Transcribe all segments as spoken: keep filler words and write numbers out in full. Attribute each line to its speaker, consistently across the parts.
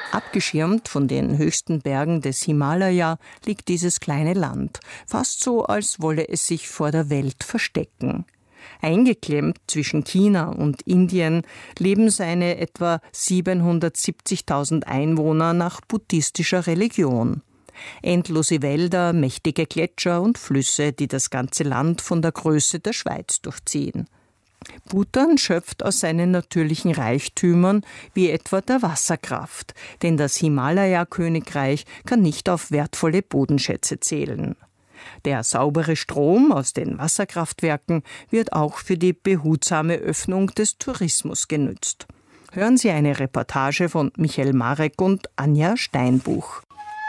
Speaker 1: Abgeschirmt von den höchsten Bergen des Himalaya liegt dieses kleine Land, fast so, als wolle es sich vor der Welt verstecken. Eingeklemmt zwischen China und Indien leben seine etwa siebenhundertsiebzigtausend Einwohner nach buddhistischer Religion. Endlose Wälder, mächtige Gletscher und Flüsse, die das ganze Land von der Größe der Schweiz durchziehen. Bhutan schöpft aus seinen natürlichen Reichtümern, wie etwa der Wasserkraft, denn das Himalaya-Königreich kann nicht auf wertvolle Bodenschätze zählen. Der saubere Strom aus den Wasserkraftwerken wird auch für die behutsame Öffnung des Tourismus genützt. Hören Sie eine Reportage von Michael Marek und Anja Steinbuch.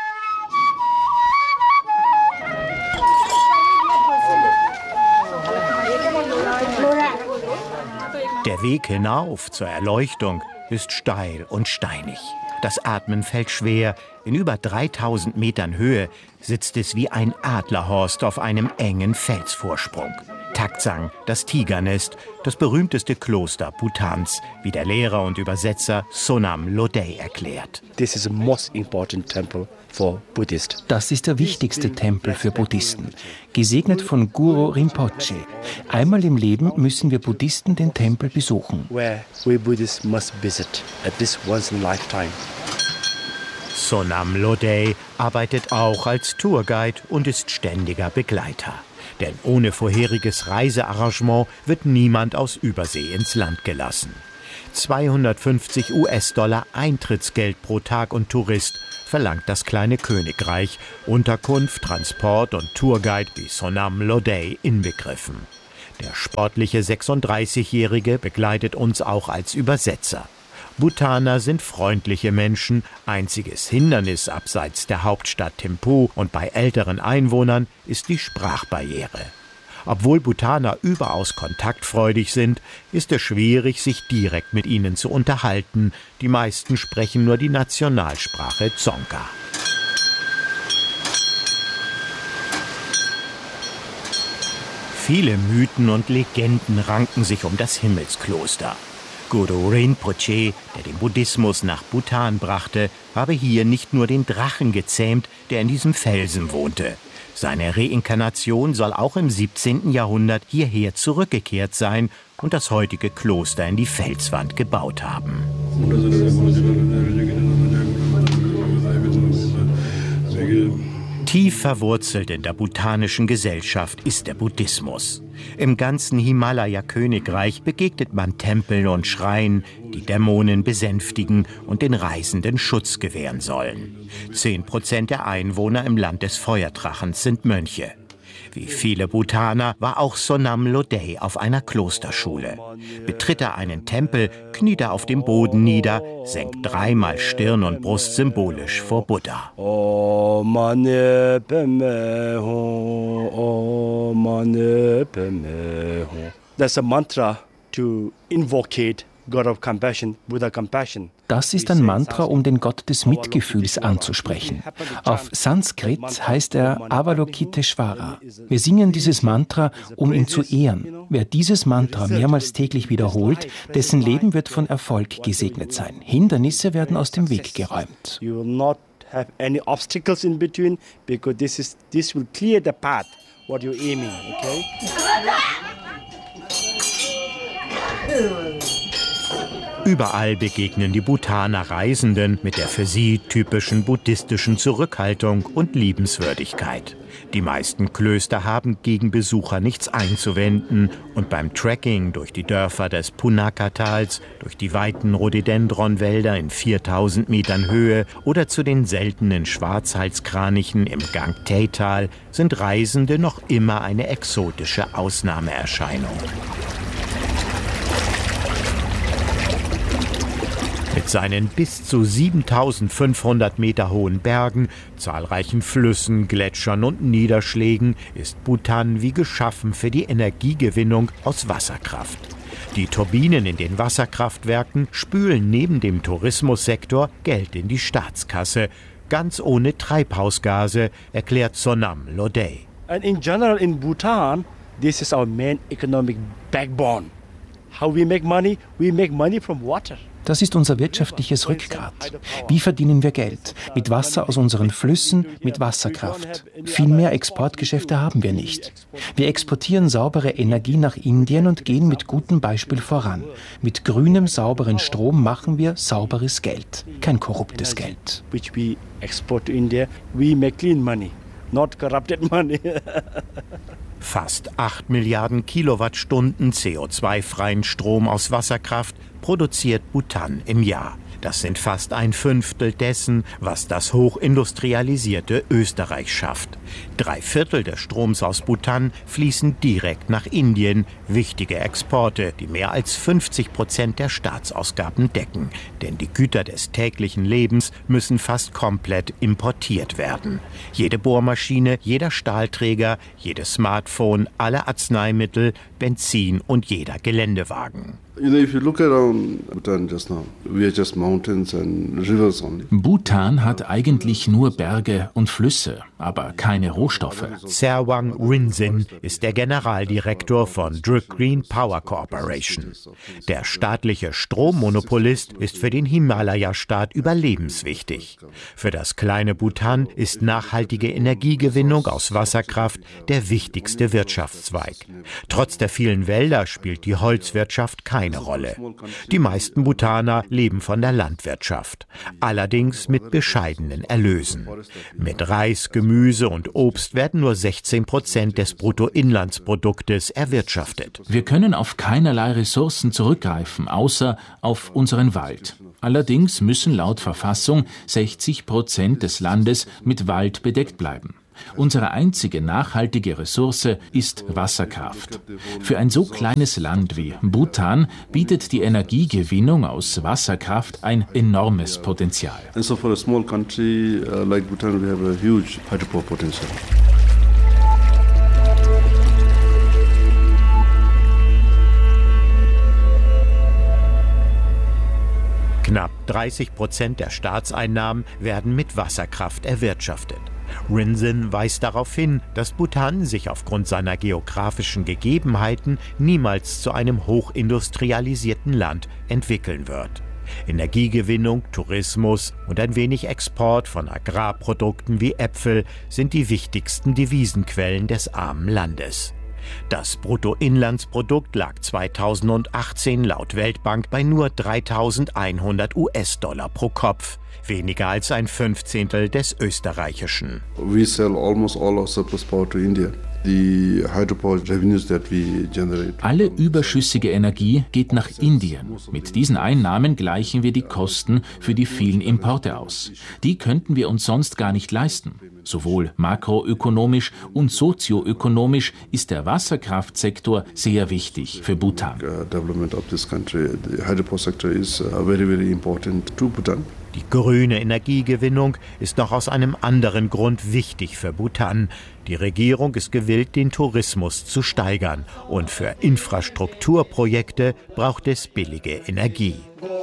Speaker 2: Der Weg hinauf zur Erleuchtung ist steil und steinig. Das Atmen fällt schwer. In über dreitausend Metern Höhe sitzt es wie ein Adlerhorst auf einem engen Felsvorsprung. Taktsang, das Tigernest, das berühmteste Kloster Bhutans, wie der Lehrer und Übersetzer Sonam Lodey erklärt.
Speaker 3: This is the most important temple for Buddhists.
Speaker 4: Das ist der wichtigste Tempel für Buddhisten, gesegnet von Guru Rinpoche. Einmal im Leben müssen wir Buddhisten den Tempel besuchen.
Speaker 3: Where we Buddhists must visit at least once in a lifetime.
Speaker 2: Sonam Lodey arbeitet auch als Tourguide und ist ständiger Begleiter. Denn ohne vorheriges Reisearrangement wird niemand aus Übersee ins Land gelassen. zweihundertfünfzig US-Dollar Eintrittsgeld pro Tag und Tourist verlangt das kleine Königreich, Unterkunft, Transport und Tourguide wie Sonam Lodey inbegriffen. Der sportliche sechsunddreißigjährige begleitet uns auch als Übersetzer. Bhutaner sind freundliche Menschen. Einziges Hindernis abseits der Hauptstadt Thimphu und bei älteren Einwohnern ist die Sprachbarriere. Obwohl Bhutaner überaus kontaktfreudig sind, ist es schwierig, sich direkt mit ihnen zu unterhalten. Die meisten sprechen nur die Nationalsprache Dzongkha. Viele Mythen und Legenden ranken sich um das Himmelskloster. Guru Rinpoche, der den Buddhismus nach Bhutan brachte, habe hier nicht nur den Drachen gezähmt, der in diesem Felsen wohnte. Seine Reinkarnation soll auch im siebzehnten Jahrhundert hierher zurückgekehrt sein und das heutige Kloster in die Felswand gebaut haben. Tief verwurzelt in der bhutanischen Gesellschaft ist der Buddhismus. Im ganzen Himalaya-Königreich begegnet man Tempeln und Schreinen, die Dämonen besänftigen und den Reisenden Schutz gewähren sollen. Zehn Prozent der Einwohner im Land des Feuerdrachens sind Mönche. Wie viele Bhutaner war auch Sonam Lodey auf einer Klosterschule. Betritt er einen Tempel, kniet er auf dem Boden nieder, senkt dreimal Stirn und Brust symbolisch vor Buddha.
Speaker 3: That's a mantra to invocate God of compassion, Buddha compassion.
Speaker 4: Das ist ein Mantra, um den Gott des Mitgefühls anzusprechen. Auf Sanskrit heißt er Avalokiteshvara. Wir singen dieses Mantra, um ihn zu ehren. Wer dieses Mantra mehrmals täglich wiederholt, dessen Leben wird von Erfolg gesegnet sein. Hindernisse werden aus dem Weg geräumt.
Speaker 3: You will not have any obstacles in between, because this is this will clear the path what you're aiming, okay?
Speaker 2: Überall begegnen die Bhutaner Reisenden mit der für sie typischen buddhistischen Zurückhaltung und Liebenswürdigkeit. Die meisten Klöster haben gegen Besucher nichts einzuwenden und beim Trekking durch die Dörfer des Punakha-Tals, durch die weiten Rhododendronwälder in viertausend Metern Höhe oder zu den seltenen Schwarzhalskranichen im Gangtay-Tal sind Reisende noch immer eine exotische Ausnahmeerscheinung. Mit seinen bis zu siebentausendfünfhundert Meter hohen Bergen, zahlreichen Flüssen, Gletschern und Niederschlägen ist Bhutan wie geschaffen für die Energiegewinnung aus Wasserkraft. Die Turbinen in den Wasserkraftwerken spülen neben dem Tourismussektor Geld in die Staatskasse, ganz ohne Treibhausgase, erklärt Sonam Lodey.
Speaker 3: And in general in Bhutan, this is our main economic backbone. How we make money? We make money from water.
Speaker 4: Das ist unser wirtschaftliches Rückgrat. Wie verdienen wir Geld? Mit Wasser aus unseren Flüssen, mit Wasserkraft. Viel mehr Exportgeschäfte haben wir nicht. Wir exportieren saubere Energie nach Indien und gehen mit gutem Beispiel voran. Mit grünem, sauberen Strom machen wir sauberes Geld, kein korruptes Geld.
Speaker 3: Which we export to India, we make clean money, not corrupted money.
Speaker 2: Fast acht Milliarden Kilowattstunden C O zwei freien Strom aus Wasserkraft produziert Bhutan im Jahr. Das sind fast ein Fünftel dessen, was das hochindustrialisierte Österreich schafft. Drei Viertel des Stroms aus Bhutan fließen direkt nach Indien. Wichtige Exporte, die mehr als fünfzig Prozent der Staatsausgaben decken. Denn die Güter des täglichen Lebens müssen fast komplett importiert werden. Jede Bohrmaschine, jeder Stahlträger, jedes Smartphone, alle Arzneimittel, Benzin und jeder Geländewagen.
Speaker 5: Bhutan hat eigentlich nur Berge und Flüsse, aber keine Rohstoffe.
Speaker 2: Serwang Rinzin ist der Generaldirektor von Druk Green Power Corporation. Der staatliche Strommonopolist ist für den Himalaya-Staat überlebenswichtig. Für das kleine Bhutan ist nachhaltige Energiegewinnung aus Wasserkraft der wichtigste Wirtschaftszweig. Trotz der vielen Wälder spielt die Holzwirtschaft keine Rolle. Die meisten Bhutaner leben von der Landwirtschaft, allerdings mit bescheidenen Erlösen. Mit Reis, Gemüse und Obst werden nur sechzehn Prozent des Bruttoinlandsproduktes erwirtschaftet.
Speaker 5: Wir können auf keinerlei Ressourcen zurückgreifen, außer auf unseren Wald. Allerdings müssen laut Verfassung sechzig Prozent des Landes mit Wald bedeckt bleiben. Unsere einzige nachhaltige Ressource ist Wasserkraft. Für ein so kleines Land wie Bhutan bietet die Energiegewinnung aus Wasserkraft ein enormes Potenzial.
Speaker 6: And so for a small country uh, like Bhutan, we have a huge hydropower potential.
Speaker 2: Knapp dreißig Prozent der Staatseinnahmen werden mit Wasserkraft erwirtschaftet. Rinzin weist darauf hin, dass Bhutan sich aufgrund seiner geografischen Gegebenheiten niemals zu einem hochindustrialisierten Land entwickeln wird. Energiegewinnung, Tourismus und ein wenig Export von Agrarprodukten wie Äpfel sind die wichtigsten Devisenquellen des armen Landes. Das Bruttoinlandsprodukt lag zweitausendachtzehn laut Weltbank bei nur dreitausendeinhundert US-Dollar pro Kopf, weniger als ein Fünfzehntel des österreichischen.
Speaker 6: We sell almost all our surplus power to India. The hydropower revenues that we generate.
Speaker 5: Alle überschüssige Energie geht nach Indien. Mit diesen Einnahmen gleichen wir die Kosten für die vielen Importe aus. Die könnten wir uns sonst gar nicht leisten. Sowohl makroökonomisch und sozioökonomisch ist der Wasserkraftsektor sehr wichtig für Bhutan.
Speaker 6: Development of this country, the hydropower sector is very, very important to Bhutan.
Speaker 2: Die grüne Energiegewinnung ist noch aus einem anderen Grund wichtig für Bhutan. Die Regierung ist gewillt, den Tourismus zu steigern. Und für Infrastrukturprojekte braucht es billige Energie.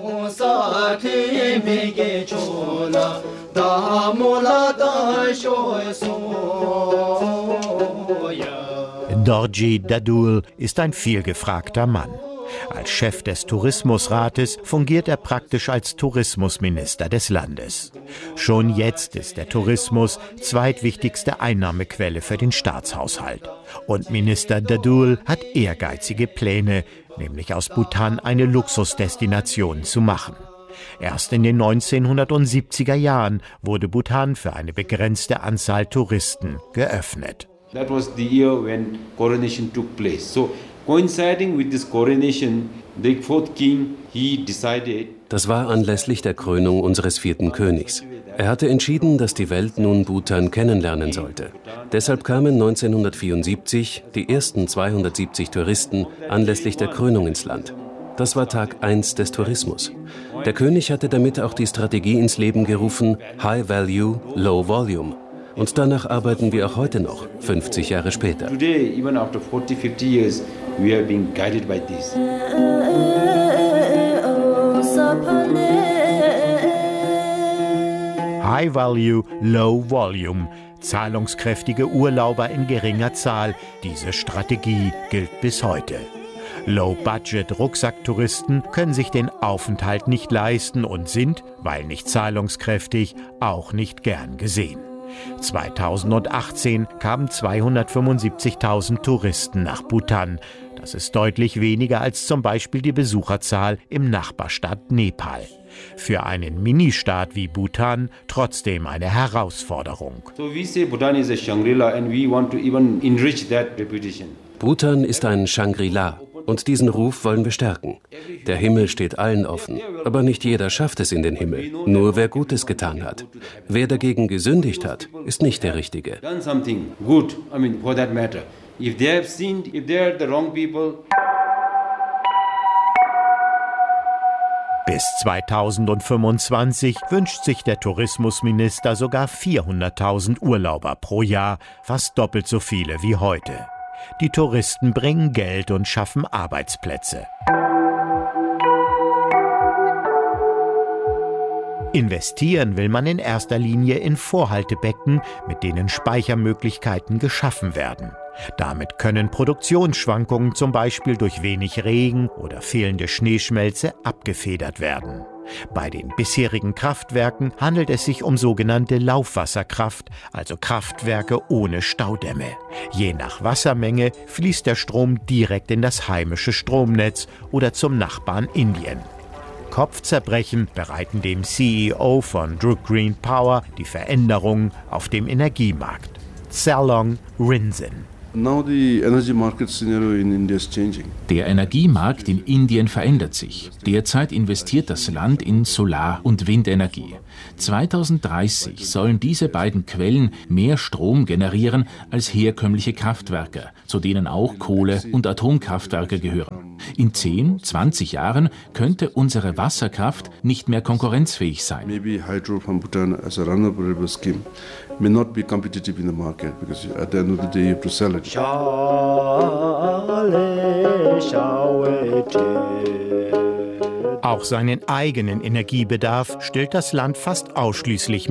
Speaker 2: Dorji Dadul ist ein vielgefragter Mann. Als Chef des Tourismusrates fungiert er praktisch als Tourismusminister des Landes. Schon jetzt ist der Tourismus zweitwichtigste Einnahmequelle für den Staatshaushalt. Und Minister Dadul hat ehrgeizige Pläne, nämlich aus Bhutan eine Luxusdestination zu machen. Erst in den neunzehnhundertsiebziger Jahren wurde Bhutan für eine begrenzte Anzahl Touristen geöffnet.
Speaker 7: That was the year when coronation took place. So coinciding with this coronation, the fourth king, he decided.
Speaker 8: Das war anlässlich der Krönung unseres vierten Königs. Er hatte entschieden, dass die Welt nun Bhutan kennenlernen sollte. Deshalb kamen neunzehnhundertvierundsiebzig die ersten zweihundertsiebzig Touristen anlässlich der Krönung ins Land. Das war Tag eins des Tourismus. Der König hatte damit auch die Strategie ins Leben gerufen, High Value, Low Volume. Und danach arbeiten wir auch heute noch, fünfzig Jahre später.
Speaker 7: Today, even after forty, fifty years, we are being guided by this.
Speaker 2: High Value, Low Volume. Zahlungskräftige Urlauber in geringer Zahl. Diese Strategie gilt bis heute. Low-Budget-Rucksacktouristen können sich den Aufenthalt nicht leisten und sind, weil nicht zahlungskräftig, auch nicht gern gesehen. zweitausendachtzehn kamen zweihundertfünfundsiebzigtausend Touristen nach Bhutan. Das ist deutlich weniger als zum Beispiel die Besucherzahl im Nachbarstaat Nepal. Für einen Ministaat wie Bhutan trotzdem eine Herausforderung.
Speaker 7: So we say Bhutan is a Shangri-La and we want to even enrich that reputation.
Speaker 8: Bhutan ist ein Shangri-La und diesen Ruf wollen wir stärken. Der Himmel steht allen offen, aber nicht jeder schafft es in den Himmel, nur wer Gutes getan hat. Wer dagegen gesündigt hat, ist nicht der Richtige.
Speaker 7: Done something good, I mean for that matter. If they have sinned, if they are the wrong people.
Speaker 2: Bis zweitausendfünfundzwanzig wünscht sich der Tourismusminister sogar vierhunderttausend Urlauber pro Jahr, fast doppelt so viele wie heute. Die Touristen bringen Geld und schaffen Arbeitsplätze. Investieren will man in erster Linie in Vorhaltebecken, mit denen Speichermöglichkeiten geschaffen werden. Damit können Produktionsschwankungen zum Beispiel durch wenig Regen oder fehlende Schneeschmelze abgefedert werden. Bei den bisherigen Kraftwerken handelt es sich um sogenannte Laufwasserkraft, also Kraftwerke ohne Staudämme. Je nach Wassermenge fließt der Strom direkt in das heimische Stromnetz oder zum Nachbarn Indien. Kopfzerbrechen bereiten dem C E O von Druk Green Power die Veränderungen auf dem Energiemarkt. Tsalong Rinzin.
Speaker 6: Now the energy market scenario in India is changing.
Speaker 5: Der Energiemarkt in Indien verändert sich. Derzeit investiert das Land in Solar- und Windenergie. zweitausenddreißig sollen diese beiden Quellen mehr Strom generieren als herkömmliche Kraftwerke, zu denen auch Kohle- und Atomkraftwerke gehören. In zehn, zwanzig Jahren könnte unsere Wasserkraft nicht mehr konkurrenzfähig sein.
Speaker 6: Maybe hydro from Bhutan as a renewable scheme may not be competitive in the market because at the end of the day you have to sell it.
Speaker 2: Auch seinen eigenen Energiebedarf stillt das Land fast ausschließlich